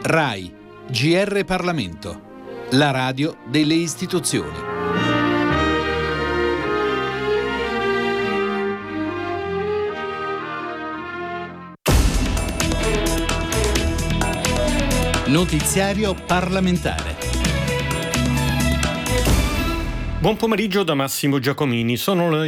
RAI, GR Parlamento, la radio delle istituzioni. Notiziario parlamentare. Buon pomeriggio da Massimo Giacomini, sono le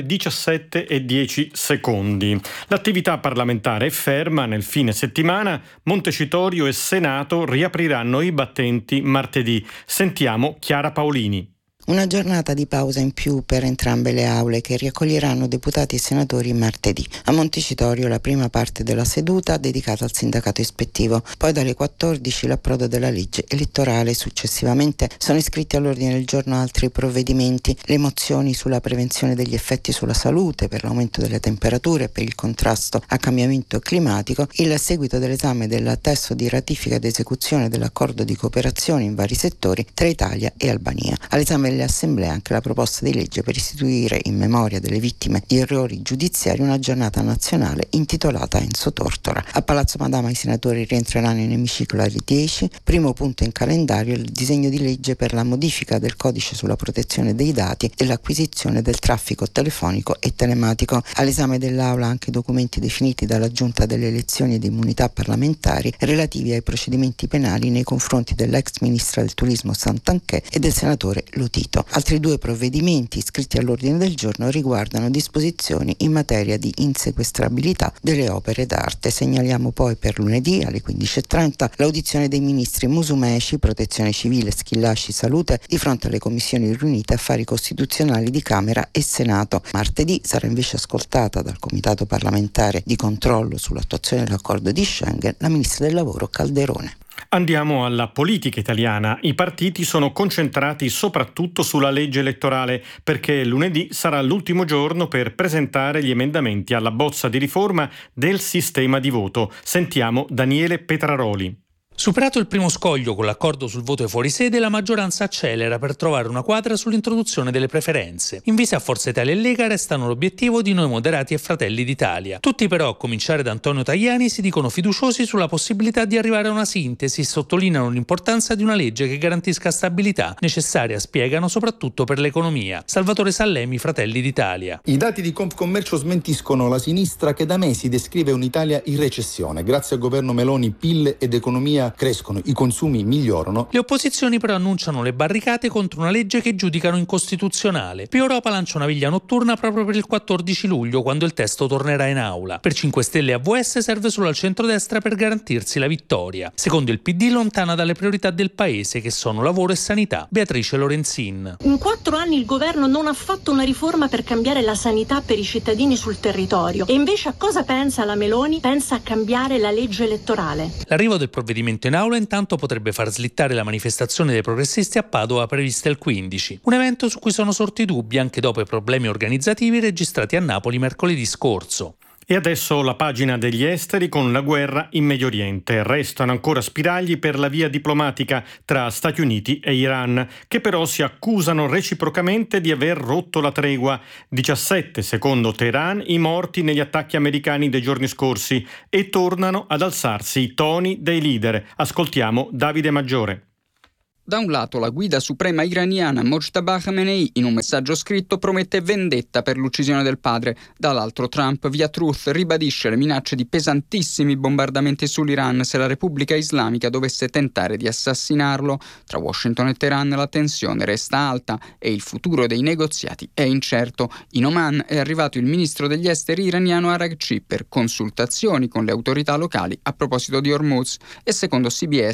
17:10. L'attività parlamentare è ferma. Nel fine settimana Montecitorio e Senato riapriranno i battenti martedì. Sentiamo Chiara Paolini. Una giornata di pausa in più per entrambe le aule che riaccoglieranno deputati e senatori martedì. A Montecitorio la prima parte della seduta dedicata al sindacato ispettivo, poi dalle 14 l'approdo della legge elettorale. Successivamente sono iscritti all'ordine del giorno altri provvedimenti, le mozioni sulla prevenzione degli effetti sulla salute, per l'aumento delle temperature e per il contrasto al cambiamento climatico, il seguito dell'esame del testo di ratifica ed esecuzione dell'accordo di cooperazione in vari settori tra Italia e Albania. All'esame delle assemblee anche la proposta di legge per istituire in memoria delle vittime di errori giudiziari una giornata nazionale intitolata Enzo Tortora. A Palazzo Madama i senatori rientreranno in emiciclo alle 10. Primo punto in calendario il disegno di legge per la modifica del codice sulla protezione dei dati e l'acquisizione del traffico telefonico e telematico. All'esame dell'Aula anche documenti definiti dalla Giunta delle elezioni ed immunità parlamentari relativi ai procedimenti penali nei confronti dell'ex ministra del turismo Santanchè e del senatore Lotito. Altri due provvedimenti iscritti all'ordine del giorno riguardano disposizioni in materia di insequestrabilità delle opere d'arte. Segnaliamo poi per lunedì alle 15:30 l'audizione dei ministri Musumeci, Protezione Civile, Schillaci, Salute di fronte alle commissioni riunite Affari Costituzionali di Camera e Senato. Martedì sarà invece ascoltata dal Comitato parlamentare di controllo sull'attuazione dell'accordo di Schengen la ministra del Lavoro Calderone. Andiamo alla politica italiana. I partiti sono concentrati soprattutto sulla legge elettorale perché lunedì sarà l'ultimo giorno per presentare gli emendamenti alla bozza di riforma del sistema di voto. Sentiamo Daniele Petraroli. Superato il primo scoglio con l'accordo sul voto ai fuorisede, la maggioranza accelera per trovare una quadra sull'introduzione delle preferenze. In vista a Forza Italia e Lega restano l'obiettivo di Noi Moderati e Fratelli d'Italia. Tutti però, a cominciare da Antonio Tajani, si dicono fiduciosi sulla possibilità di arrivare a una sintesi e sottolineano l'importanza di una legge che garantisca stabilità, necessaria, spiegano, soprattutto per l'economia. Salvatore Sallemi, Fratelli d'Italia. I dati di Confcommercio smentiscono la sinistra che da mesi descrive un'Italia in recessione. Grazie al governo Meloni PIL ed economia crescono, i consumi migliorano. Le opposizioni però annunciano le barricate contro una legge che giudicano incostituzionale. Più Europa lancia una viglia notturna proprio per il 14 luglio, quando il testo tornerà in aula. Per 5 Stelle e AVS serve solo al centrodestra per garantirsi la vittoria. Secondo il PD lontana dalle priorità del paese, che sono lavoro e sanità. Beatrice Lorenzin. In 4 anni il governo non ha fatto una riforma per cambiare la sanità per i cittadini sul territorio. E invece a cosa pensa la Meloni? Pensa a cambiare la legge elettorale. L'arrivo del provvedimento in aula intanto potrebbe far slittare la manifestazione dei progressisti a Padova prevista il 15, un evento su cui sono sorti dubbi anche dopo i problemi organizzativi registrati a Napoli mercoledì scorso. E adesso la pagina degli esteri con la guerra in Medio Oriente. Restano ancora spiragli per la via diplomatica tra Stati Uniti e Iran, che però si accusano reciprocamente di aver rotto la tregua. 17, secondo Teheran, i morti negli attacchi americani dei giorni scorsi e tornano ad alzarsi i toni dei leader. Ascoltiamo Davide Maggiore. Da un lato la guida suprema iraniana Mojtaba Khamenei in un messaggio scritto promette vendetta per l'uccisione del padre, dall'altro Trump via Truth ribadisce le minacce di pesantissimi bombardamenti sull'Iran se la Repubblica Islamica dovesse tentare di assassinarlo. Tra Washington e Teheran la tensione resta alta e il futuro dei negoziati è incerto. In Oman è arrivato il ministro degli esteri iraniano Araghchi per consultazioni con le autorità locali a proposito di Hormuz e secondo CBS